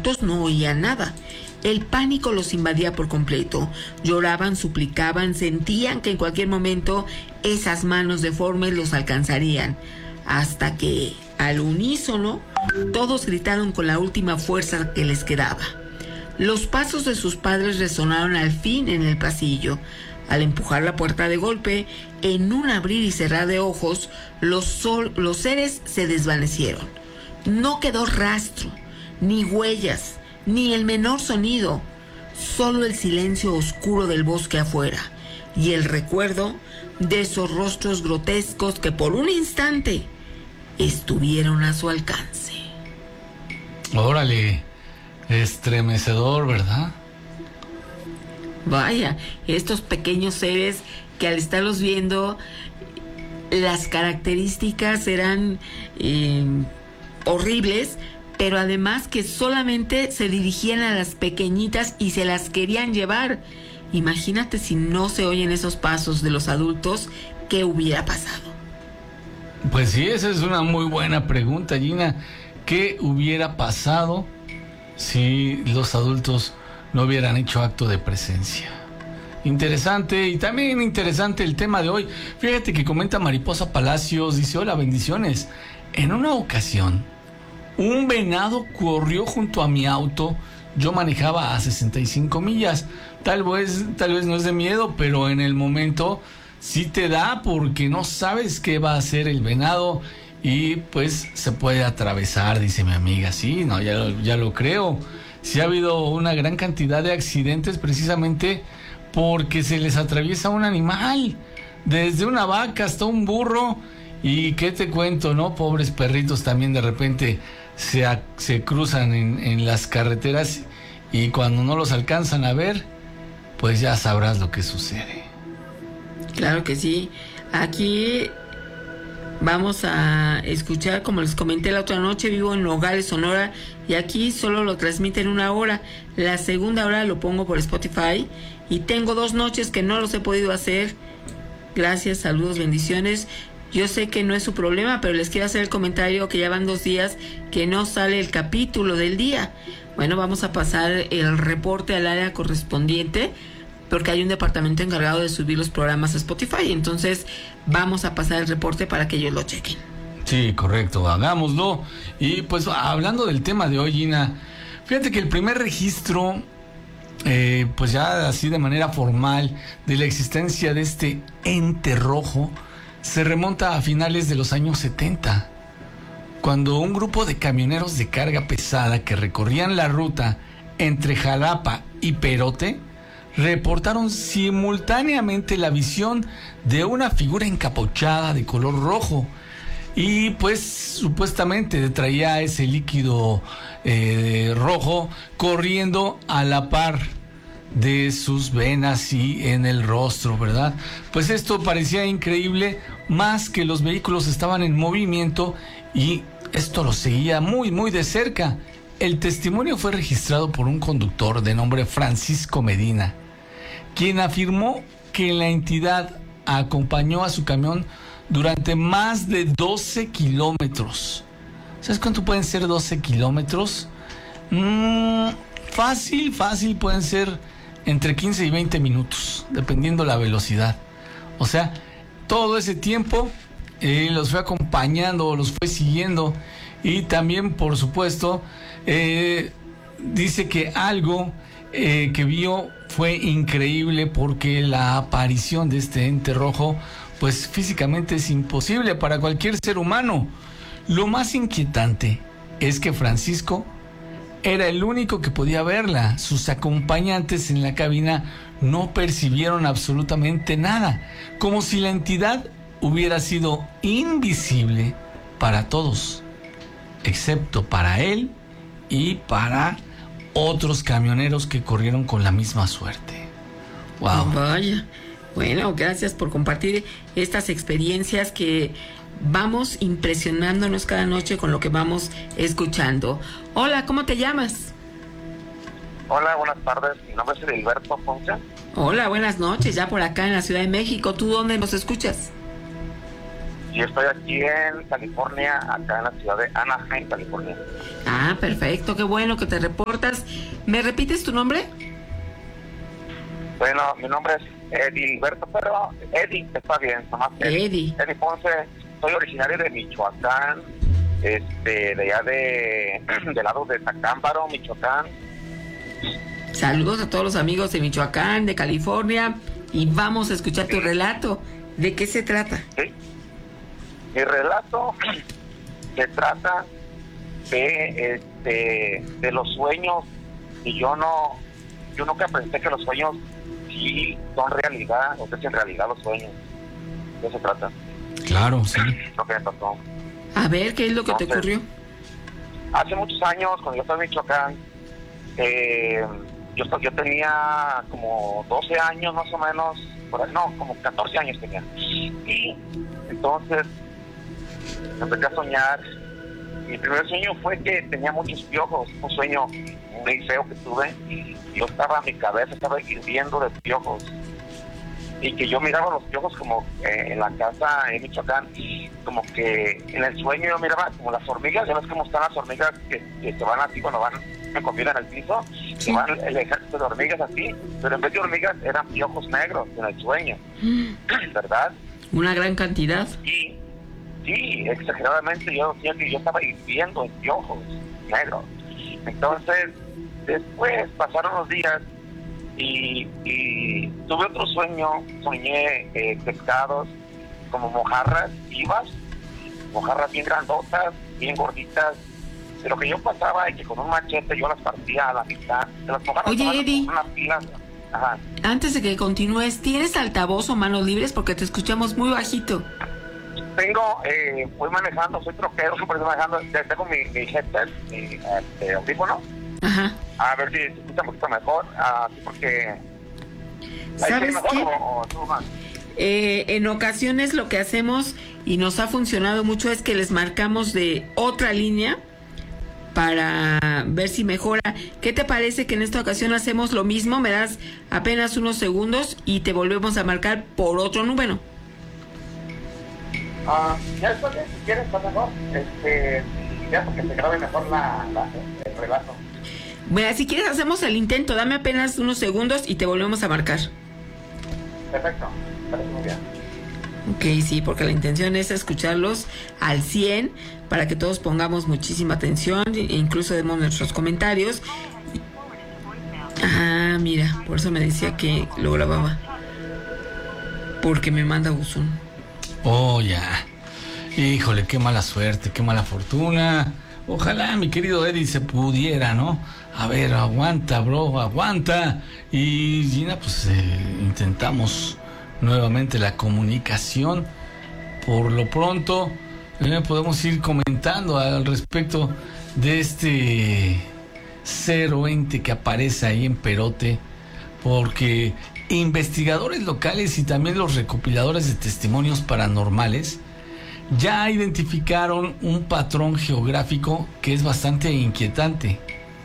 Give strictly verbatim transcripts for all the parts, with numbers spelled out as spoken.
adultos no oían nada. El pánico los invadía por completo. Lloraban, suplicaban, sentían que en cualquier momento esas manos deformes los alcanzarían. Hasta que, al unísono, todos gritaron con la última fuerza que les quedaba. Los pasos de sus padres resonaron al fin en el pasillo. Al empujar la puerta de golpe, en un abrir y cerrar de ojos, los, sol, los seres se desvanecieron. No quedó rastro, ni huellas, ni el menor sonido, solo el silencio oscuro del bosque afuera y el recuerdo de esos rostros grotescos que por un instante estuvieron a su alcance. Órale, estremecedor, ¿verdad? Vaya, estos pequeños seres que al estarlos viendo, las características eran eh, horribles, pero además que solamente se dirigían a las pequeñitas y se las querían llevar. Imagínate si no se oyen esos pasos de los adultos, ¿qué hubiera pasado? Pues sí, esa es una muy buena pregunta, Gina. ¿Qué hubiera pasado si los adultos no hubieran hecho acto de presencia? Interesante, y también interesante el tema de hoy. Fíjate que comenta Mariposa Palacios, dice: hola, bendiciones. En una ocasión, un venado corrió junto a mi auto. Yo manejaba a sesenta y cinco millas. Tal vez, tal vez no es de miedo, pero en el momento sí te da, porque no sabes qué va a hacer el venado y pues se puede atravesar, dice mi amiga. Sí, no, ya lo, ya lo creo. Sí ha habido una gran cantidad de accidentes precisamente porque se les atraviesa un animal, desde una vaca hasta un burro. Y qué te cuento, ¿no? Pobres perritos también de repente se, a, se cruzan en, en las carreteras, y cuando no los alcanzan a ver, pues ya sabrás lo que sucede. Claro que sí. Aquí vamos a escuchar, como les comenté la otra noche, vivo en Nogales, Sonora, y aquí solo lo transmiten una hora. La segunda hora lo pongo por Spotify, y tengo dos noches que no los he podido hacer. Gracias, saludos, bendiciones. Yo sé que no es su problema, pero les quiero hacer el comentario que ya van dos días que no sale el capítulo del día. Bueno, vamos a pasar el reporte al área correspondiente, porque hay un departamento encargado de subir los programas a Spotify. Entonces vamos a pasar el reporte para que ellos lo chequen. Sí, correcto, hagámoslo. Y pues hablando del tema de hoy, Gina, fíjate que el primer registro, eh, pues ya así de manera formal, de la existencia de este ente rojo se remonta a finales de los años setenta, cuando un grupo de camioneros de carga pesada que recorrían la ruta entre Jalapa y Perote reportaron simultáneamente la visión de una figura encapuchada de color rojo, y pues supuestamente traía ese líquido eh, rojo corriendo a la par de sus venas y en el rostro, ¿verdad? Pues esto parecía increíble, más que los vehículos estaban en movimiento y esto lo seguía muy muy de cerca. El testimonio fue registrado por un conductor de nombre Francisco Medina, quien afirmó que la entidad acompañó a su camión durante más de doce kilómetros. ¿Sabes cuánto pueden ser doce kilómetros? Mm, fácil, fácil pueden ser entre quince y veinte minutos, dependiendo la velocidad. O sea, todo ese tiempo eh, los fue acompañando, los fue siguiendo. Y también, por supuesto, eh, dice que algo eh, que vio fue increíble, porque la aparición de este ente rojo, pues físicamente es imposible para cualquier ser humano. Lo más inquietante es que Francisco era el único que podía verla. Sus acompañantes en la cabina no percibieron absolutamente nada, como si la entidad hubiera sido invisible para todos, excepto para él y para otros camioneros que corrieron con la misma suerte. Wow. Vaya. Bueno, gracias por compartir estas experiencias que vamos impresionándonos cada noche con lo que vamos escuchando. Hola, ¿cómo te llamas? Hola, buenas tardes. Mi nombre es Heriberto Ponce. Hola, buenas noches. Ya por acá en la Ciudad de México. ¿Tú dónde nos escuchas? Y estoy aquí en California, acá en la ciudad de Anaheim, California. Ah, perfecto, qué bueno que te reportas. ¿Me repites tu nombre? Bueno, mi nombre es Edilberto, pero Eddie está bien, nomás Eddie. Eddie Ponce. Soy originario de Michoacán, este, de allá de, del lado de Tacámbaro, Michoacán. Saludos a todos los amigos de Michoacán, de California, y vamos a escuchar tu relato. ¿De qué se trata? Sí. Mi relato se trata de este de los sueños, y yo no yo nunca pensé que los sueños sí son realidad, o que es en realidad los sueños. ¿De qué se trata? Claro, sí. Lo que me pasó. A ver, ¿qué es lo que Entonces, te ocurrió? Hace muchos años, cuando yo estaba en Michoacán, eh, yo, yo tenía como doce años más o menos, por ahí, no, como catorce años tenía. Y entonces empecé a soñar. Mi primer sueño fue que tenía muchos piojos, un sueño muy feo que tuve. Yo estaba, mi cabeza estaba hirviendo de piojos, y que yo miraba los piojos como eh, en la casa en Michoacán, como que en el sueño yo miraba como las hormigas. Ya ves cómo están las hormigas que, que se van así cuando van en comida en el piso, Sí. que van el ejército de hormigas así, pero en vez de hormigas eran piojos negros en el sueño, ¿verdad? Una gran cantidad. Y sí, exageradamente yo decía que yo estaba hirviendo en piojos negros. Entonces, después pasaron los días y, y tuve otro sueño. Soñé eh, pescados como mojarras vivas, mojarras bien grandotas, bien gorditas. De lo que yo pasaba es que con un machete yo las partía a la mitad. De las mojarras. Oye, tomaban Eddie. unas pilas. Ajá. Antes de que continúes, ¿tienes altavoz o manos libres? Porque te escuchamos muy bajito. Tengo, eh, voy manejando, soy troquero, siempre estoy manejando, tengo mi, mi headset, mi este, audífono, Ajá. a ver si se escucha un poquito mejor, uh, porque... ¿Sabes mejor qué? O, o tú más? Eh, en ocasiones lo que hacemos y nos ha funcionado mucho es que les marcamos de otra línea para ver si mejora. ¿Qué te parece que en esta ocasión hacemos lo mismo? Me das apenas unos segundos y te volvemos a marcar por otro número. Ah, ya está bien, si quieres, está mejor, este, ya porque se grabe mejor la, la, el relato. Bueno, si quieres hacemos el intento, dame apenas unos segundos y te volvemos a marcar. Perfecto, parece muy bien. Ok, sí, porque la intención es escucharlos al cien para que todos pongamos muchísima atención e incluso demos nuestros comentarios. Ah, mira, por eso me decía que lo grababa. Porque me manda buzón. Oh, ya. Híjole, qué mala suerte, qué mala fortuna. Ojalá, mi querido Eddie, se pudiera, ¿no? A ver, aguanta, bro, aguanta. Y Gina, pues eh, intentamos nuevamente la comunicación. Por lo pronto, eh, podemos ir comentando al respecto de este cero ente que aparece ahí en Perote, porque investigadores locales y también los recopiladores de testimonios paranormales ya identificaron un patrón geográfico que es bastante inquietante.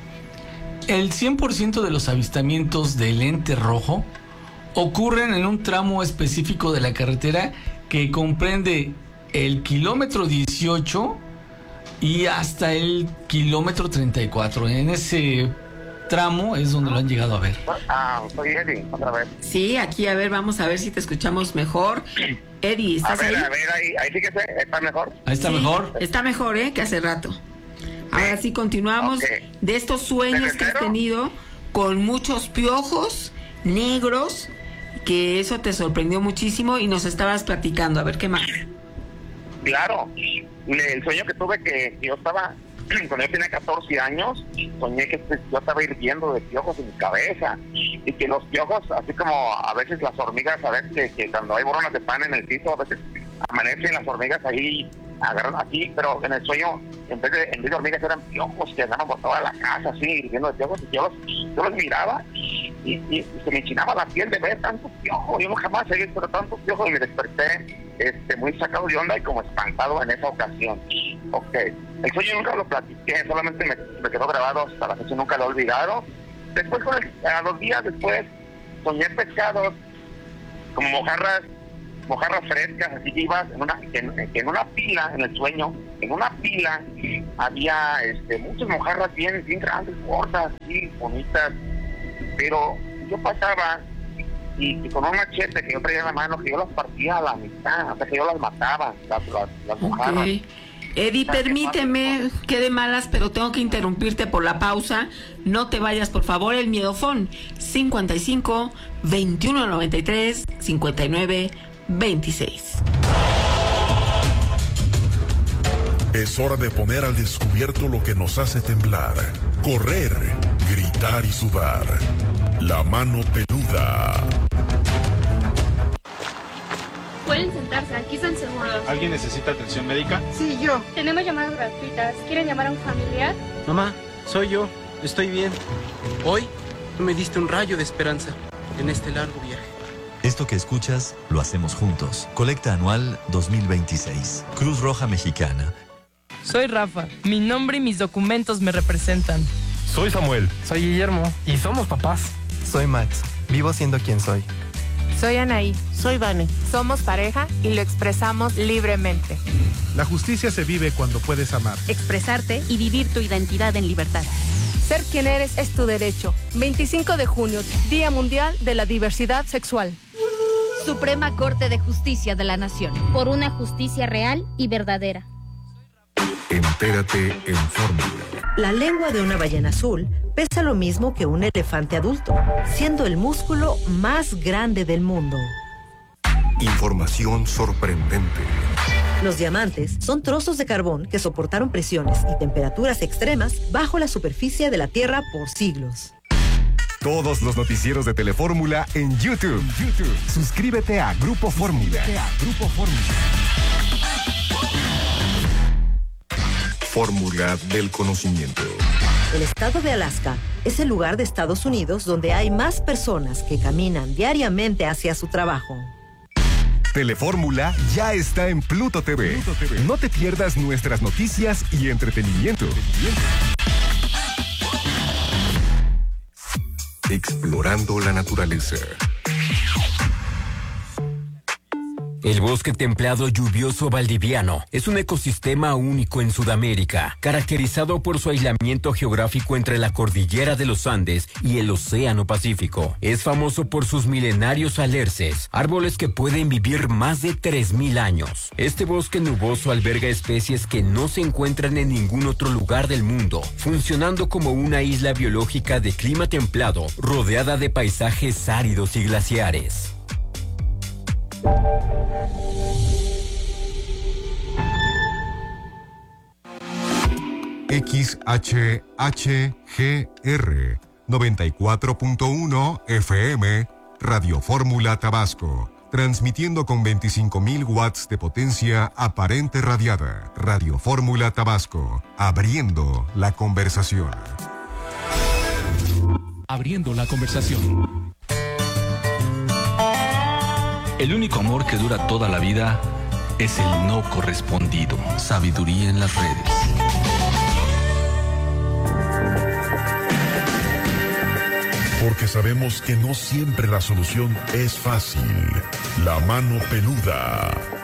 El cien por ciento de los avistamientos del ente rojo ocurren en un tramo específico de la carretera que comprende el kilómetro dieciocho y hasta el kilómetro treinta y cuatro. En ese tramo es donde lo han llegado a ver. Ah, soy Eddie, otra vez. Sí, aquí a ver, vamos a ver si te escuchamos mejor. Eddie, A ¿estás ver, ahí? a ver, ahí, ahí sí que se, está mejor. Ahí está Sí, mejor. Está mejor, ¿eh? Que hace rato. Ahora sí continuamos Ok. de estos sueños ¿Desde que has cero? tenido con muchos piojos negros, que eso te sorprendió muchísimo y nos estabas platicando. A ver, ¿qué más? Claro, el sueño que tuve que yo estaba, cuando yo tenía catorce años, soñé que yo estaba hirviendo de piojos en mi cabeza, y que los piojos, así como a veces las hormigas, a veces que, que cuando hay boronas de pan en el piso, a veces amanecen las hormigas ahí, agarran así, pero en el sueño, en vez de, en vez de hormigas eran piojos que andaban por toda la casa, así, hirviendo de piojos, y yo los, yo los miraba, y, y, y se me enchinaba la piel de ver tantos piojos. Yo no jamás he visto tantos piojos, y me desperté este, muy sacado de onda y como espantado en esa ocasión. Ok, el sueño nunca lo platiqué, solamente me, me quedó grabado hasta la fecha, nunca lo he olvidado. Después, con el, a los días después, soñé pescados como mojarras mojarras frescas, así que ibas en una, en, en una pila, en el sueño, en una pila había este, muchas mojarras bien, bien grandes, gordas, así, bonitas, pero yo pasaba y, y con un machete que yo traía en la mano, que yo las partía a la mitad, o sea que yo las mataba, las, las, las mojarras. Okay. Eddie, permíteme, qué de malas, pero tengo que interrumpirte por la pausa. No te vayas, por favor. El miedofón cincuenta y cinco, veintiuno noventa y tres, cincuenta y nueve veintiséis. Es hora de poner al descubierto lo que nos hace temblar, correr, gritar y sudar. La mano peluda. Pueden sentarse, aquí están seguros. ¿Alguien necesita atención médica? Sí, yo. Tenemos llamadas gratuitas. ¿Quieren llamar a un familiar? Mamá, soy yo. Estoy bien. Hoy tú me diste un rayo de esperanza en este largo viaje. Esto que escuchas, lo hacemos juntos. Colecta anual dos mil veintiséis. Cruz Roja Mexicana. Soy Rafa. Mi nombre y mis documentos me representan. Soy Samuel. Soy Guillermo. Y somos papás. Soy Max. Vivo siendo quien soy. Soy Anaí. Soy Vane. Somos pareja y lo expresamos libremente. La justicia se vive cuando puedes amar, expresarte y vivir tu identidad en libertad. Ser quien eres es tu derecho. veinticinco de junio, Día Mundial de la Diversidad Sexual. Suprema Corte de Justicia de la Nación. Por una justicia real y verdadera. Entérate en Fórmula. La lengua de una ballena azul pesa lo mismo que un elefante adulto, siendo el músculo más grande del mundo. Información sorprendente. Los diamantes son trozos de carbón que soportaron presiones y temperaturas extremas bajo la superficie de la Tierra por siglos. Todos los noticieros de Telefórmula en YouTube. YouTube. Suscríbete a Grupo Fórmula. Grupo Fórmula. Fórmula del conocimiento. El estado de Alaska es el lugar de Estados Unidos donde hay más personas que caminan diariamente hacia su trabajo. Telefórmula ya está en Pluto T V. Pluto T V. No te pierdas nuestras noticias y entretenimiento. Explorando la naturaleza. El bosque templado lluvioso valdiviano es un ecosistema único en Sudamérica, caracterizado por su aislamiento geográfico entre la cordillera de los Andes y el Océano Pacífico. Es famoso por sus milenarios alerces, árboles que pueden vivir más de tres mil años. Este bosque nuboso alberga especies que no se encuentran en ningún otro lugar del mundo, funcionando como una isla biológica de clima templado, rodeada de paisajes áridos y glaciares. X H H G R noventa y cuatro punto uno F M Radio Fórmula Tabasco, transmitiendo con veinticinco mil watts de potencia aparente radiada. Radio Fórmula Tabasco, abriendo la conversación. Abriendo la conversación. El único amor que dura toda la vida es el no correspondido. Sabiduría en las redes. Porque sabemos que no siempre la solución es fácil. La mano peluda.